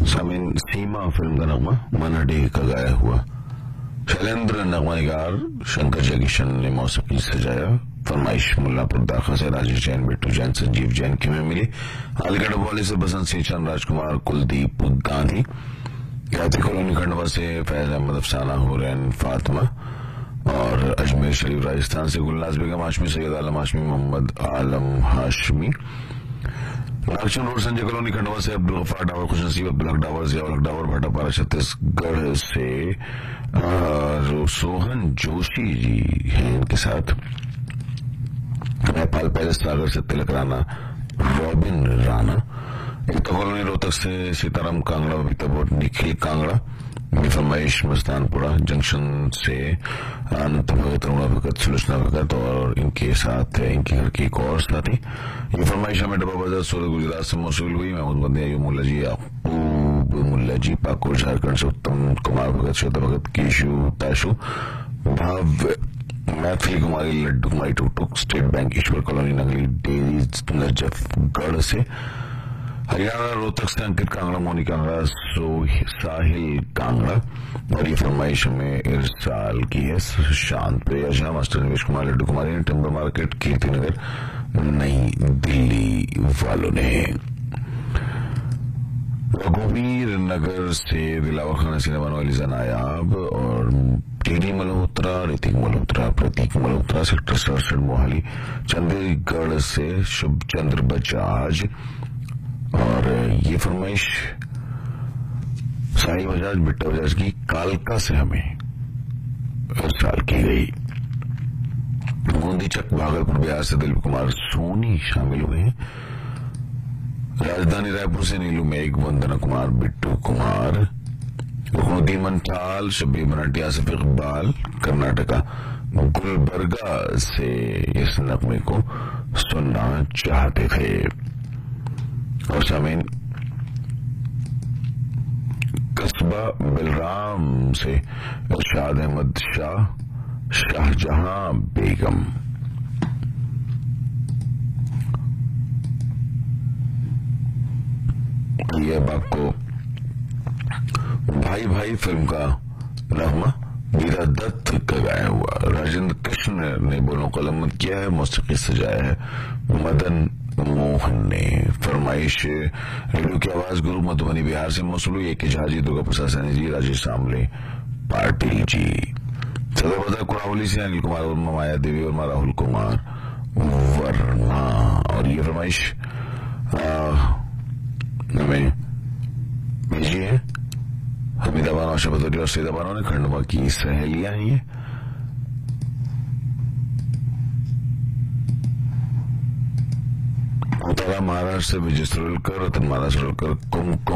सामीन सीमा फिल्म का नगमा मनहडे का गाया हुआ। शैलेंद्र नगमा निगार शंकर जयकिशन ने मौसीकी सजाया। फरमाइश मुल्लापुर दाखा से राजेश जैन, बिट्टू जैन, संजीव जैन की में मिली। आलिगढ़ वाले से बसंत सिंह, चंद राजकुमार, कुलदीप गांधी। गायत्री कॉलोनी खंडवा से फैज अहमद, अफसाना, हुरैन, फातिमा। और अजमेर शरीफ राजस्थान से गुलनाज बेगम हाशमी, सैयद आलम हाशमी, मोहम्मद आलम हाशमी। नागचंद रोड संजय कॉलोनी खंडवा से अब्दुल गफार डावर, खुशनसीब, अब्दुल हक डावर, जियाउल हक डावर, भाटापारा छत्तीसगढ़ से सोहन जोशी जी हैं इनके साथ। नेपाल पैलेस सागर से तिलक राणा, रॉबिन राणा। एकता कॉलोनी रोहतक से सीताराम कांगड़ा, बबीता बोट, निखिल कांगड़ा। ये फरमाइश मस्तानपुरा जंक्शन से अनंत भगत, अरुणा भगत, सुलोचना भगत और इनके साथ इनके घर की एक और साथी। ये फरमाइश हमें डब्बा बाजार सूरत गुजरात से मौसूल हुई। महमूद बंदिया, मुल्ला जी, याकूब मुल्ला जी, पाकुर झारखंड से उत्तम कुमार भगत, श्वेता भगत, केशु ताशु, भव्य, मैथिली कुमारी, लड्डू कुमारी, टुकटुक, स्टेट बैंक ईश्वर कॉलोनी नगली डेरी नजफगढ़ से। हरियाणा रोहतक से अंकित कांगड़ा, मोनी कांगड़ा, साहिल कांगड़ा। और ये फरमाइश में इरसाल की है शांत प्रिया झा, मास्टर निवेश कुमार, लड्डू कुमारी ने, टिम्बर मार्केट, कीर्ति नगर, नई दिल्ली वालों ने। रघुवीर नगर से दिलावर खान, हसीना बानो, अलीजा नायाब और टीडी मल्होत्रा, ऋतिक मल्होत्रा, प्रतीक मल्होत्रा, सेक्टर 67 मोहाली। चंडीगढ़ से शुभ चंद्र बजाज। और ये फरमाइश साई बजाज, बिट्टा बजाज की कालका से हमें इरसाल की गई। बूंदी चक भागलपुर बिहार से दिलीप कुमार सोनी शामिल हुए हैं। राजधानी रायपुर से नीलू मेघ, वंदना कुमार, बिट्टू कुमार। रुकनुद्दीन मंठाल, शब्बीर मराठी, आसिफ इकबाल, कर्नाटका। गुलबर्गा से इस नगमे को सुनना चाहते थे। और सामीन कस्बा बिलराम से इरशाद अहमद शाह, शाहजहां बेगम। ये आपको भाई भाई फिल्म का नगमा वीरा दत्त का गाया हुआ। राजेंद्र कृष्ण ने बोलों कलम किया है, मौसीकी सजाया है मदन मोहन ने। फरमाइश रेडियो की आवाज गुरु मधुबनी बिहार से मौसूल हुई। एक जहाजी, दुर्गा प्रसाद सैनी जी, राजेश सामले पाटिल जी। सदर बाजार कुरावली से अनिल कुमार वर्मा, माया देवी वर्मा, राहुल कुमार वर्मा। और ये फरमाइश हमें भेजी है हमीदा बानो, शबदरी और सैदा बानो ने, खंडवा की सहेलियां ही है। महाराष्ट्र से विजय सुरलकर, रतन महाराज सुरलकर, कुमकुम